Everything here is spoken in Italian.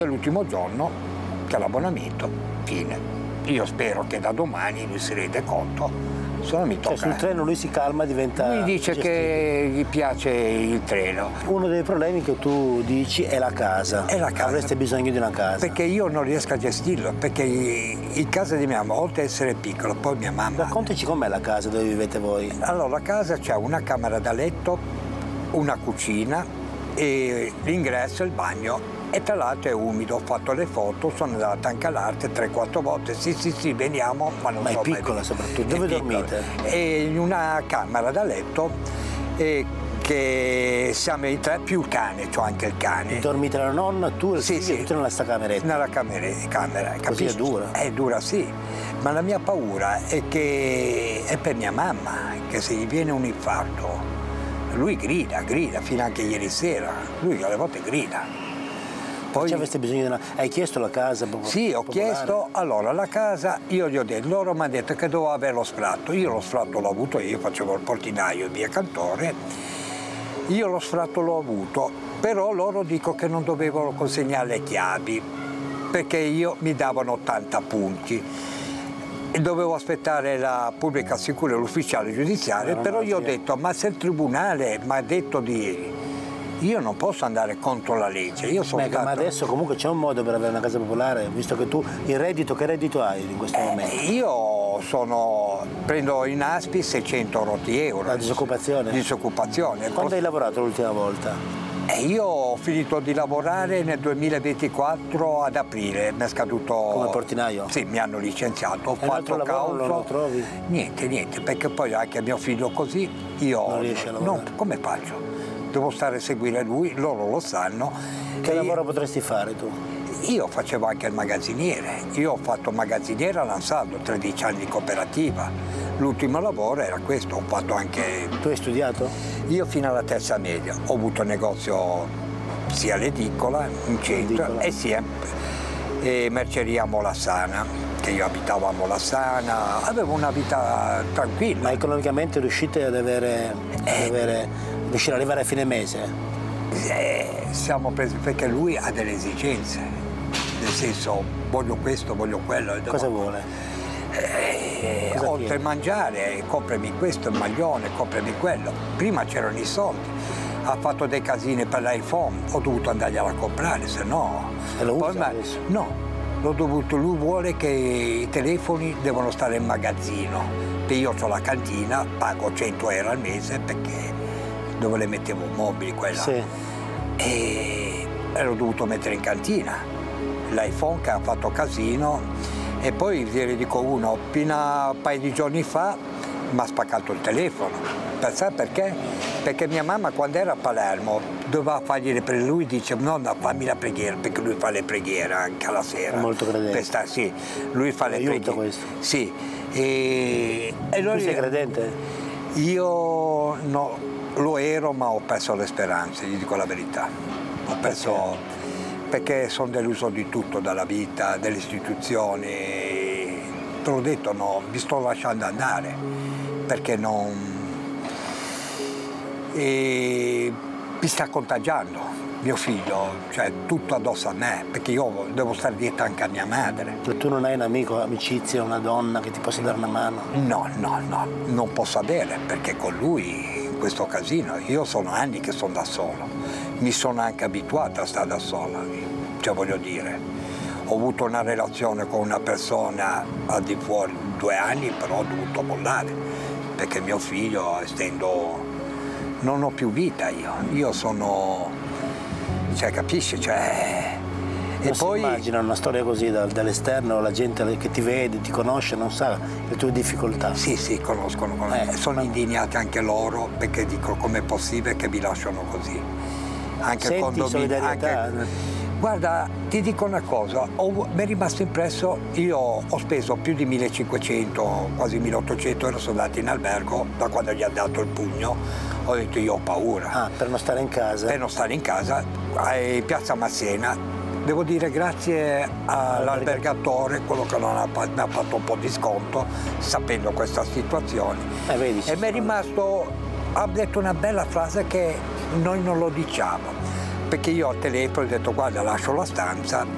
L'ultimo giorno che l'abbonamento, fine. Io spero che da domani lui si rende conto. Se no mi tocca. Sul treno lui si calma, diventa. Lui dice gestibile. Che gli piace il treno. Uno dei problemi che tu dici è la casa. È la casa. Avreste bisogno di una casa. Perché io non riesco a gestirlo, perché in casa di mia mamma, oltre ad essere piccolo, poi mia mamma. Raccontaci com'è la casa dove vivete voi. Allora, la casa c'ha una camera da letto, una cucina e l'ingresso e il bagno. E tra l'altro è umido, ho fatto le foto, sono andato anche all'arte 3-4 volte, sì, veniamo, ma non Ma so è piccola mai. soprattutto, dove dormite? E in una camera da letto che siamo in 3 più il cane, c'ho anche il cane. Dormite la nonna, tu e il Sì, figlio, tutti nella sta cameretta? Nella camera, Così capisci? è dura? È dura, sì, ma la mia paura è che è per mia mamma, che se gli viene un infarto, lui grida, fino anche ieri sera, lui alle volte grida. Poi avreste bisogno di una. Hai chiesto la casa? Sì, ho chiesto, allora la casa, io gli ho detto, loro mi hanno detto che dovevo avere lo sfratto, io lo sfratto l'ho avuto, io facevo il portinaio in via Cantore, io lo sfratto l'ho avuto, però loro dico che non dovevo consegnare le chiavi, perché io mi davano 80 punti. E dovevo aspettare la pubblica sicura, l'ufficiale giudiziario, però io ho detto, ma se il tribunale mi ha detto di. Io non posso andare contro la legge. Io sono Ma adesso comunque c'è un modo per avere una casa popolare, visto che tu il reddito, che reddito hai in questo momento? Io prendo in ASPI 600 euro. La disoccupazione? Disoccupazione. Quando hai lavorato l'ultima volta? Io ho finito di lavorare nel 2024 ad aprile, mi è scaduto. Come portinaio? Sì, mi hanno licenziato, ho fatto causa. Non lo trovi? Niente, perché poi anche mio figlio così, io. Non riesce a lavorare? No, come faccio? Devo stare a seguire lui, loro lo sanno. Che lavoro potresti fare tu? Io facevo anche il magazziniere, io ho fatto magazziniere all'Ansaldo, 13 anni di cooperativa. L'ultimo lavoro era questo, ho fatto anche. Tu hai studiato? Io fino alla terza media, ho avuto un negozio sia all'edicola, in centro, e sia merceria a Molassana, che io abitavo a Molassana, avevo una vita tranquilla. Ma economicamente riuscite ad riuscire ad arrivare a fine mese? Siamo presi perché lui ha delle esigenze, nel senso voglio questo, voglio quello. Cosa vuole? Oltre a mangiare, comprami questo, il maglione, comprami quello. Prima c'erano i soldi, ha fatto dei casini per l'iPhone, ho dovuto andargliela a comprare, se no. E lo usa adesso? No, l'ho dovuto, lui vuole che i telefoni devono stare in magazzino, che io ho la cantina, pago 100 euro al mese perché dove le mettevo mobili quella. Sì. E l'ho dovuto mettere in cantina. L'iPhone che ha fatto casino e poi vi dico uno, fino a un paio di giorni fa mi ha spaccato il telefono. Sai perché? Perché mia mamma quando era a Palermo doveva fargli le preghiere, lui dice nonna fammi la preghiera, perché lui fa le preghiere anche alla sera. È molto credente. Sì, lui fa le preghiere. Questo. Sì. E tu sei credente? Io no. Lo ero, ma ho perso le speranze, gli dico la verità. Ho perso perché sono deluso di tutto, dalla vita, delle istituzioni. Te l'ho detto, no, mi sto lasciando andare, perché non. E mi sta contagiando mio figlio, cioè tutto addosso a me, perché io devo stare dietro anche a mia madre. E tu non hai un amico, amicizia, una donna che ti possa dare una mano? No, non posso avere, perché con lui. Questo casino, io sono anni che sono da solo, mi sono anche abituato a stare da sola, cioè voglio dire, ho avuto una relazione con una persona al di fuori 2 anni, però ho dovuto mollare, perché mio figlio, essendo, non ho più vita io sono, cioè capisci, cioè. Non e si poi immagina una storia così dall'esterno, la gente che ti vede, ti conosce, non sa le tue difficoltà. Sì, conoscono. Sono indignati anche loro, perché dico com'è possibile che vi lasciano così. Anche Senti condominio. solidarietà? Guarda, ti dico una cosa, mi è rimasto impresso, io ho speso più di 1500, quasi 1800 euro, sono andato in albergo, da quando gli ha dato il pugno, ho detto io ho paura. Per non stare in casa? Per non stare in casa, a Piazza Massena. Devo dire grazie all'albergatore, quello che mi ha fatto un po' di sconto, sapendo questa situazione. Vedi, e mi è rimasto, ha detto una bella frase che noi non lo diciamo, perché io al telefono ho detto guarda lascio la stanza